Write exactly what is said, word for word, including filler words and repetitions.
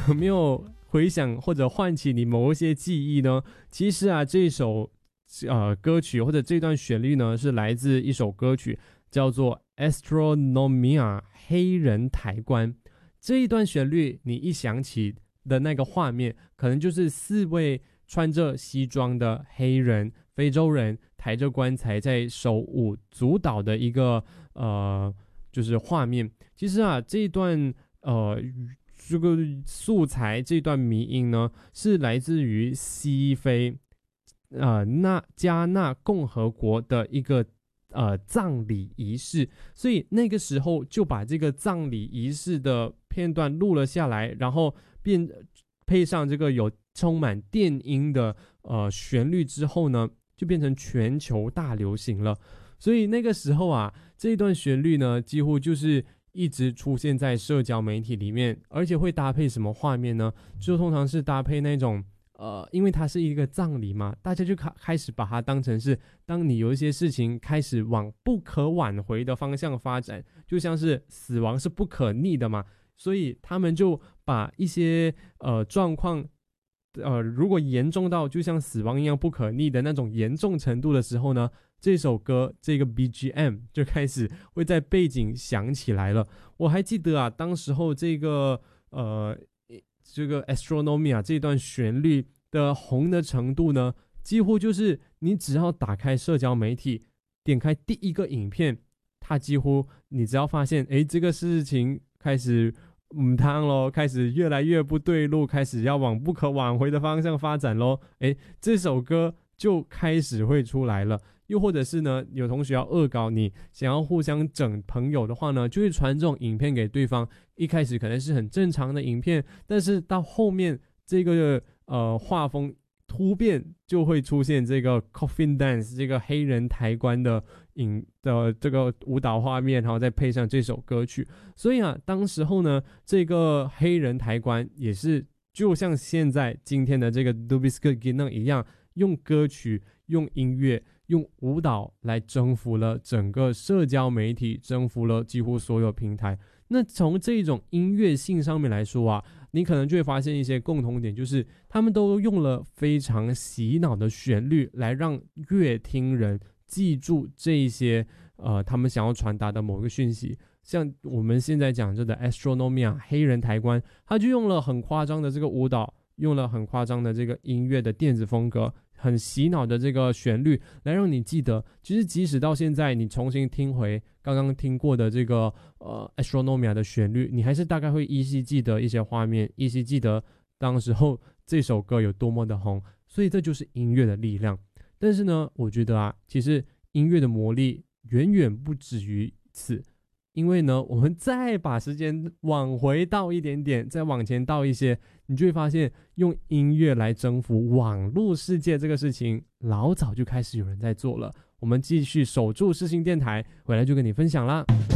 有没有回想或者唤起你某一些记忆呢？其实啊，这首呃歌曲或者这段旋律呢，是来自一首歌曲叫做 Astronomia 黑人抬棺。这一段旋律你一想起的那个画面，可能就是四位穿着西装的黑人非洲人抬着棺材在手舞足蹈的一个呃就是画面。其实啊，这一段呃这个素材，这段迷音呢，是来自于西非呃那加纳共和国的一个呃葬礼仪式，所以那个时候就把这个葬礼仪式的片段录了下来，然后变配上这个有充满电音的呃旋律之后呢，就变成全球大流行了。所以那个时候啊，这一段旋律呢，几乎就是一直出现在社交媒体里面，而且会搭配什么画面呢？就通常是搭配那种呃，因为它是一个葬礼嘛，大家就开开始把它当成是，当你有一些事情开始往不可挽回的方向发展，就像是死亡是不可逆的嘛，所以他们就把一些呃状况，呃，如果严重到就像死亡一样不可逆的那种严重程度的时候呢，这首歌这个 B G M 就开始会在背景响起来了。我还记得啊，当时候这个呃这个 Astronomia 这段旋律的红的程度呢，几乎就是你只要打开社交媒体，点开第一个影片，它几乎你只要发现，诶，这个事情开始母汤咯，开始越来越不对路，开始要往不可挽回的方向发展咯，诶，这首歌就开始会出来了。又或者是呢，有同学要恶搞你，想要互相整朋友的话呢，就会传这种影片给对方。一开始可能是很正常的影片，但是到后面这个呃画风突变，就会出现这个 coffin dance 这个黑人抬棺的影的这个舞蹈画面，然后再配上这首歌曲。所以啊，当时候呢，这个黑人抬棺也是就像现在今天的这个 Dubisco Ginang 一样，用歌曲、用音乐、用舞蹈来征服了整个社交媒体，征服了几乎所有平台。那从这种音乐性上面来说啊，你可能就会发现一些共同点，就是他们都用了非常洗脑的旋律来让乐听人记住这一些呃他们想要传达的某个讯息。像我们现在讲这的 Astronomia 黑人抬棺，他就用了很夸张的这个舞蹈，用了很夸张的这个音乐的电子风格，很洗脑的这个旋律来让你记得。其实即使到现在你重新听回刚刚听过的这个呃 Astronomia 的旋律，你还是大概会依稀记得一些画面，依稀记得当时候这首歌有多么的红。所以这就是音乐的力量。但是呢，我觉得啊，其实音乐的魔力远远不止于此。因为呢，我们再把时间往回倒一点点，再往前倒一些，你就会发现用音乐来征服网络世界这个事情老早就开始有人在做了。我们继续守住世新电台，回来就跟你分享啦。